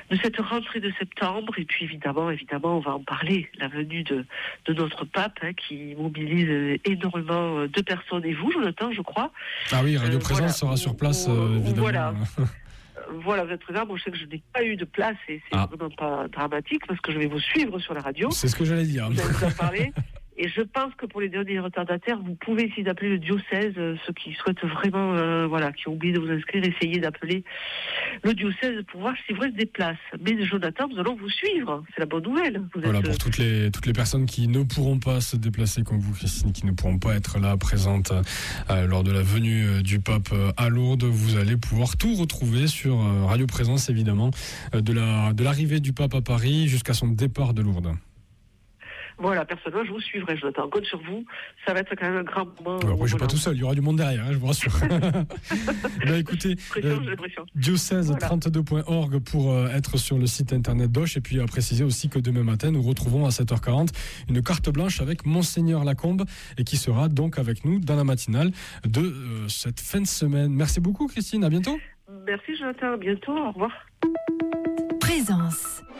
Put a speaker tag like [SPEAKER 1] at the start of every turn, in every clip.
[SPEAKER 1] cette rentrée de septembre. Et puis évidemment, on va en parler, la venue de notre pape, qui mobilise énormément de personnes. Et vous, Jonathan, je crois.
[SPEAKER 2] Ah oui, Radio Présence sera sur place, évidemment.
[SPEAKER 1] Voilà, vous êtes présent. Moi, je sais que je n'ai pas eu de place et c'est vraiment pas dramatique parce que je vais vous suivre sur la radio.
[SPEAKER 2] C'est ce que j'allais dire.
[SPEAKER 1] Vous allez vous en parler. Et je pense que pour les derniers retardataires, vous pouvez essayer d'appeler le diocèse, ceux qui souhaitent vraiment, qui ont oublié de vous inscrire, essayez d'appeler le diocèse pour voir s'il vous reste des places. Mais Jonathan, nous allons vous suivre. C'est la bonne nouvelle.
[SPEAKER 2] Pour toutes les personnes qui ne pourront pas se déplacer comme vous, Christine, qui ne pourront pas être là présentes lors de la venue du pape à Lourdes, vous allez pouvoir tout retrouver sur Radio Présence, évidemment, de l'arrivée du pape à Paris jusqu'à son départ de Lourdes.
[SPEAKER 1] Voilà, personnellement, je vous suivrai, Jonathan. Compte sur vous. Ça va être quand même un grand moment.
[SPEAKER 2] Moi, je ne suis pas tout seul. Il y aura du monde derrière, je vous rassure. Écoutez, diocèse32.org pour être sur le site internet d'Auch. Et puis, à préciser aussi que demain matin, nous retrouvons à 7h40 une carte blanche avec Monseigneur Lacombe et qui sera donc avec nous dans la matinale de cette fin de semaine. Merci beaucoup, Christine. À bientôt.
[SPEAKER 1] Merci, Jonathan. À bientôt. Au revoir.
[SPEAKER 3] Présence.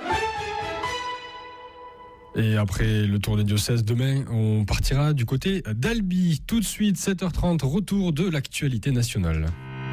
[SPEAKER 2] Et après le tour des diocèses, demain, on partira du côté d'Albi. Tout de suite, 7h30, retour de l'actualité nationale.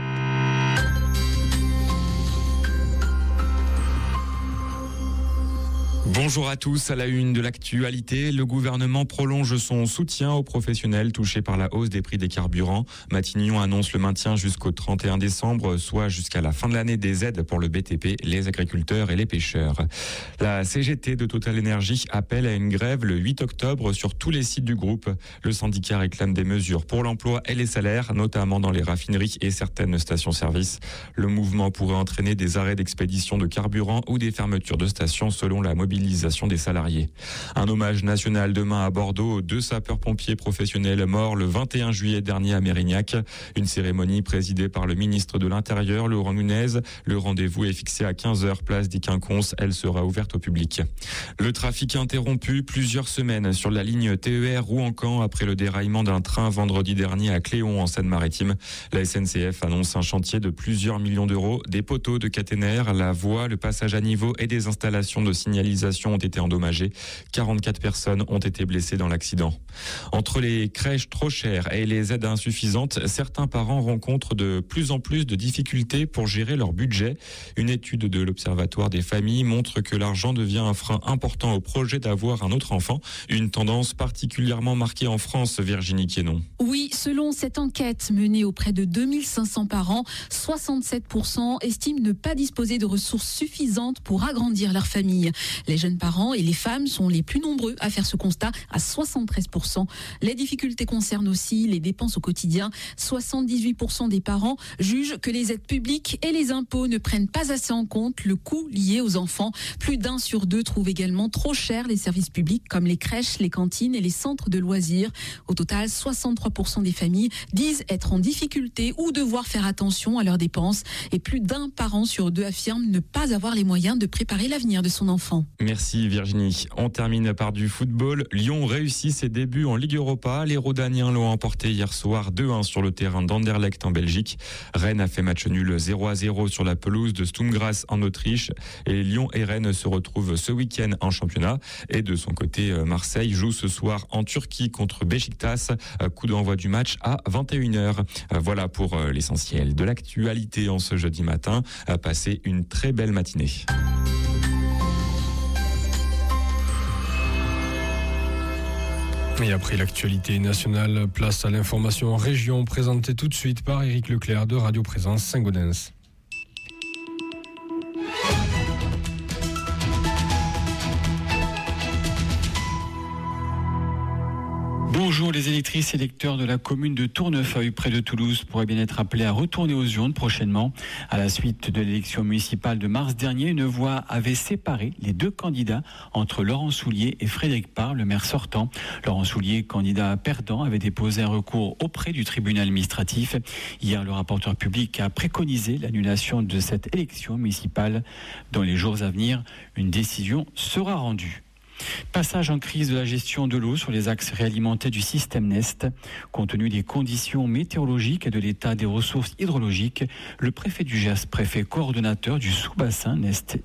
[SPEAKER 4] Bonjour à tous, à la une de l'actualité, le gouvernement prolonge son soutien aux professionnels touchés par la hausse des prix des carburants. Matignon annonce le maintien jusqu'au 31 décembre, soit jusqu'à la fin de l'année des aides pour le BTP, les agriculteurs et les pêcheurs. La CGT de Total Energy appelle à une grève le 8 octobre sur tous les sites du groupe. Le syndicat réclame des mesures pour l'emploi et les salaires, notamment dans les raffineries et certaines stations-service. Le mouvement pourrait entraîner des arrêts d'expédition de carburant ou des fermetures de stations selon la mobilisation des salariés. Un hommage national demain à Bordeaux aux 2 sapeurs-pompiers professionnels morts le 21 juillet dernier à Mérignac. Une cérémonie présidée par le ministre de l'Intérieur, Laurent Nunez. Le rendez-vous est fixé à 15h, place des Quinconces. Elle sera ouverte au public. Le trafic interrompu plusieurs semaines sur la ligne TER Rouen-Caen après le déraillement d'un train vendredi dernier à Cléon en Seine-Maritime. La SNCF annonce un chantier de plusieurs millions d'euros. Des poteaux de caténaires, la voie, le passage à niveau et des installations de signalisation ont été endommagées. 44 personnes ont été blessées dans l'accident. Entre les crèches trop chères et les aides insuffisantes, certains parents rencontrent de plus en plus de difficultés pour gérer leur budget. Une étude de l'Observatoire des familles montre que l'argent devient un frein important au projet d'avoir un autre enfant. Une tendance particulièrement marquée en France, Virginie Quénon.
[SPEAKER 3] Oui, selon cette enquête menée auprès de 2500 parents, 67% estiment ne pas disposer de ressources suffisantes pour agrandir leur famille. Les jeunes parents et les femmes sont les plus nombreux à faire ce constat, à 73%. Les difficultés concernent aussi les dépenses au quotidien. 78% des parents jugent que les aides publiques et les impôts ne prennent pas assez en compte le coût lié aux enfants. Plus d'1 sur 2 trouve également trop cher les services publics comme les crèches, les cantines et les centres de loisirs. Au total, 63% des familles disent être en difficulté ou devoir faire attention à leurs dépenses. Et plus d'1 parent sur 2 affirme ne pas avoir les moyens de préparer l'avenir de son enfant.
[SPEAKER 4] Merci Virginie. On termine par du football. Lyon réussit ses débuts en Ligue Europa. Les Rodaniens l'ont emporté hier soir 2-1 sur le terrain d'Anderlecht en Belgique. Rennes a fait match nul 0-0 sur la pelouse de Sturm Graz en Autriche. Et Lyon et Rennes se retrouvent ce week-end en championnat. Et de son côté, Marseille joue ce soir en Turquie contre Beşiktaş. Coup d'envoi du match à 21h. Voilà pour l'essentiel de l'actualité en ce jeudi matin. Passez une très belle matinée.
[SPEAKER 2] Et après l'actualité nationale, place à l'information en région, présentée tout de suite par Éric Leclerc de Radio Présence Saint-Gaudens.
[SPEAKER 5] Bonjour, les électrices et électeurs de la commune de Tournefeuille, près de Toulouse, pourraient bien être appelés à retourner aux urnes prochainement. À la suite de l'élection municipale de mars dernier, une voix avait séparé les 2 candidats entre Laurent Soulier et Frédéric Parr, le maire sortant. Laurent Soulier, candidat perdant, avait déposé un recours auprès du tribunal administratif. Hier, le rapporteur public a préconisé l'annulation de cette élection municipale. Dans les jours à venir, une décision sera rendue. Passage en crise de la gestion de l'eau sur les axes réalimentés du système Nest. Compte tenu des conditions météorologiques et de l'état des ressources hydrologiques, le préfet du Gers, préfet coordonnateur du sous-bassin Nest,